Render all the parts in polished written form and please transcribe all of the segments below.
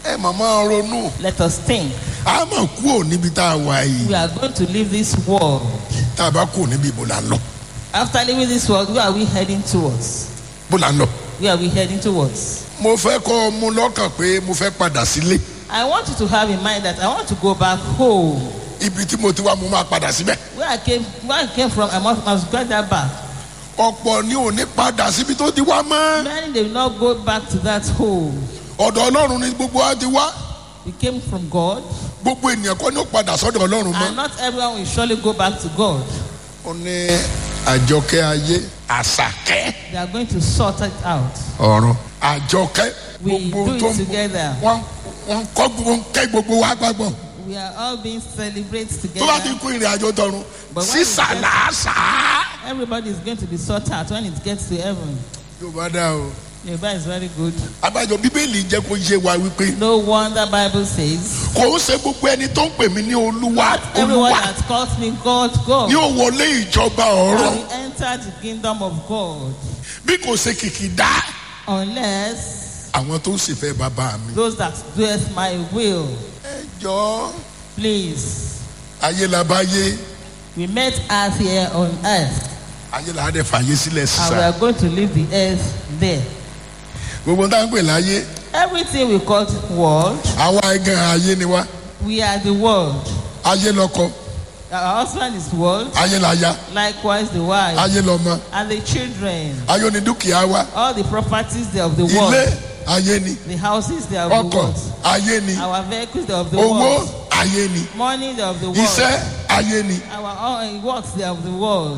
ẹ màmá ronú. Let us think. A máa kúrò níbi tá a wà yìí. We are going to leave this world. Tá a bá kúrò níbi ìbò là ń lọ. After leaving this world, where are we heading towards? Bó là ń lọ. Where are we heading towards? Mo fẹ́ kọ́ mú lọ́kàn pé mo fẹ́ padà sílé. I want you to have in mind that I want to go back home. Ibi tí mo ti wá mo máa padà síbẹ̀. Where I came from, I must get that back. Ọ̀pọ̀ ni ò ní padà síbi tó ti wá mọ́. Many they will not go back to that home. Ọ̀dọ̀ Ọlọ́run ni gbogbo wa ti wá. We came from God. Gbogbo ènìyàn kọ́ ni ó padà sọ́dọ̀ Ọlọ́run mọ́. And not everyone will surely go back to God. Ó ní Àjọkẹ́ ayé, Àṣàkẹ́ They are going to sort it out. ọ̀run. Àjọkẹ́ We gbogbo do tó it together. wọ́n kọ́ gbogbo kẹ́ gbogbo wa gbàgbọ́. We are all being celebrated Tó bá ti together. kú ìrìn àjò tọ̀run. But when Sísà we get- làásà. Everybody is going to be sought out when it gets to heaven. Yorùbá dá o. Yoruba is very good. Abájọ Bíbélì jẹ́ kó yé wa wípé No wonder Bible says, kò ń ṣe gbogbo ẹni tó ń pè mí ní Olúwa everyone Olúwa that calls me God, God, ni ó wọlé ìjọba ọ̀run will enter the kingdom of God. bí kò ṣe kìkì dá Unless àwọn tó ń ṣèfẹ́ bàbá mi. those that doeth my will. Ẹ jọ̀ọ́ Please, ayé la bá yé we met us here on earth, ayé la á dẹ̀ fàyè sílẹ̀ and we sísá. are going to leave the earth there. Gbogbo tá à ń pè láyé Everything we call world, àwa gan ayé ni wá. we are the world. Ayé lọ́kọ, Our husband is world, ayé láya, likewise the wife, ayé lọ́mọ, and the children, ayé ni dúkìá wa. all the properties they are of the Ilé world, ayé ni, the houses they are of the ọkọ̀ world, ayé ni, our vehicles they are of the owó world, ayé ni, money they are of the world, iṣẹ́ ayé ni. our works they are of the world,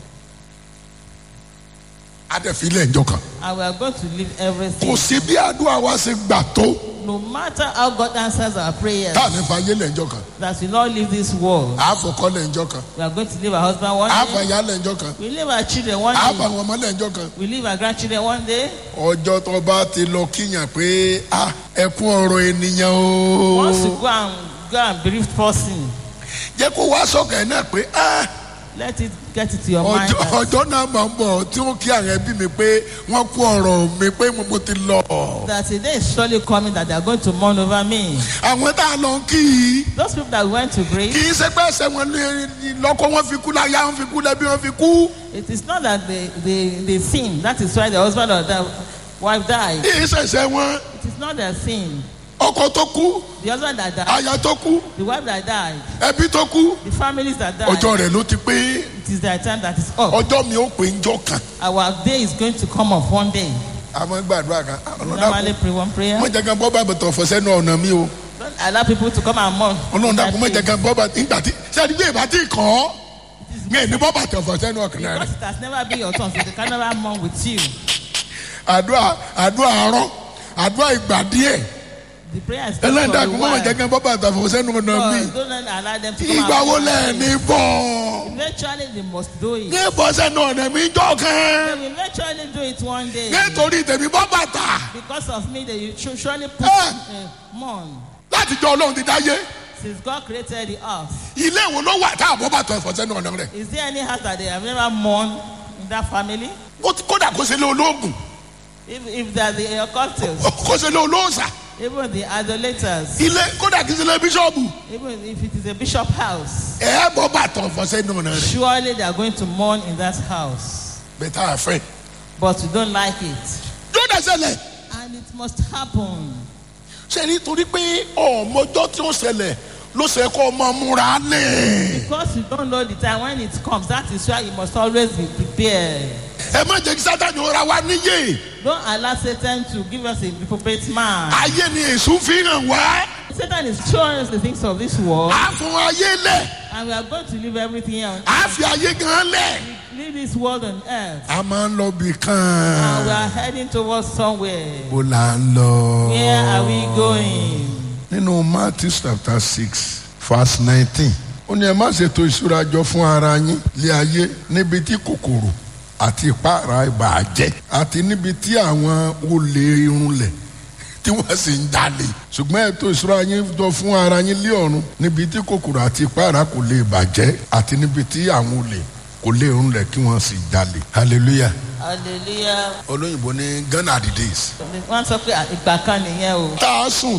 A dẹ̀ fi ilé ìjọ kan. and we are going to leave everything. Kò sí bí àdúrà wa ṣe gbà tó No matter how God answers our prayers, tá à ní fa ayé lẹ́jọ́ kan. that we not leave this world. Àfọ̀kọ́ lẹ́jọ́ kan. We are going to leave our husband one day. Àfọ̀yà lẹ́jọ́ kan. We leave our children one day. Àfọ̀wọn ọmọ lẹ́jọ́ kan. We leave our grandchildren one day. Ọjọ́ tó bá ti lọ kíyàn pé ẹkún ọ̀rọ̀ ènìyàn o. Once you go and bereaved person, Jẹ́ kó wá sọ́kàn náà pé let it get it to your mind. that ọjọ́ náà máa ń bọ̀ tí wọ́n kí àwọn ẹbí mi pé wọ́n kú ọ̀rọ̀ mi pé mo ti lọ. That a day is surely coming that they are going to mourn over me. Àwọn tá a lọ kí i Those people that went to kì grave, í ṣe pé ẹsẹ̀ wọn lọ́kọ́ wọn fi kú láyà wọn fi kú lẹ́bí wọn fi kú. it is not that they sin. That is why the husband or the wife died. Kì í ṣẹ̀ṣẹ̀ wọn It is not their sin. ọkọ tó kú The husband that died, aya tó kú the wife that died, ẹbí tó kú the families that died. ọjọ́ rẹ̀ ló ti pé It is their time that is up. ọjọ́ mi ó pè ń jọ kan. Our day is going to come up one day. A máa ń gbàdúrà kan We normally pray one prayer. wọ́n jẹ́ kan bọ́ bá bàtọ̀ fọ́ sẹ́nu ọ̀nà mi o. Don't allow people to come and mourn. Ọlọ́run that dàkú mọ́ day. jẹ́ kan bọ́ bá nígbà tí sẹ́ni bí èbá tí kàn ọ́ ní ẹni bọ́ bàtọ̀ fọ́ sẹ́nu ọ̀kan náà rẹ̀. Because it has never been your turn, so they can never mourn with you. Àdúrà àárọ̀ àdúrà ìgbà díẹ̀ The prayer is just ẹlẹ́ni for a dàkú mọ́ jẹ́ while. kan bọ́ bàtọ̀ fọ́ sẹ́nu ọ̀nà mi. God, don't allow them to come Ìgbà wo and mourn. lẹ́ẹ̀ni bọ̀? Eventually they must do it. Ní bọ́ sẹ́nu ọ̀nà mi jọ They kan. will eventually do it one day. Nítorí tèmi bọ́ bàtà Because of me, they should surely put mourn. láti jọ Ọlọ́run ti dáyé. Since God created the earth, Ilé wo ló wà tá àbọ̀ bàtọ̀ fọ́ sẹ́nu ọ̀nà rẹ̀? is there any house that they have never mourned in that family? Kódà kó ṣe lé olóògùn If they are the occultists, kó ṣe lé olóòṣà. even the idolaters, Ilé kódà kí ṣe lé bíṣọ́ọ̀bù. even if it is a bishop house, Ẹ bọ́ bàtọ̀ fọ́ sẹ́nu ọ̀nà rẹ̀. surely they are going to mourn in that house. Bẹ̀tà àfẹ́. But you don't like it. Yóò dẹ̀ ṣẹlẹ̀. And it must happen. Ṣé nítorí pé ọmọjọ́ tí ó ṣẹlẹ̀ ló ṣe kọ́ ọmọ múra lẹ̀. Because you don't know the time when it comes, that is why you must always be prepared. Ẹ má jẹ́ kí Sátánì ó ra wa níyè. Don't allow Satan to give us a reprobate man. Ayé ni èṣù fi hàn wá. Satan is showing us the things of this world, A fún ayé lẹ̀. and we are going to leave everything here on A earth. fi ayé gan lẹ̀. Leave this world on earth. A máa ń lọ bì And we kan. are heading towards somewhere. Bó la ń lọ. Where are we going? Nínú Matthew chapter 6 verse 19. Ó ní ẹ má ṣètò ìṣúra jọ fún ara yín lé ayé níbi tí kòkòrò àti ìpara ìbàjẹ́ àti níbi tí àwọn olè irunlẹ̀ tí wọ́n sì ń jalè. Ṣùgbọ́n ètò ìṣúra yín jọ fún ara yín lé ọ̀run níbi tí kòkòrò àti ìpara kò lè bàjẹ́ àti níbi tí àwọn olè kò lè irunlẹ̀ kí wọ́n sì jalè. Hallelujah. Hallelujah. Olóyìnbó ní Ghana the days. Wọ́n sọ pé ìgbà kan nìyẹn o. Tá a sùn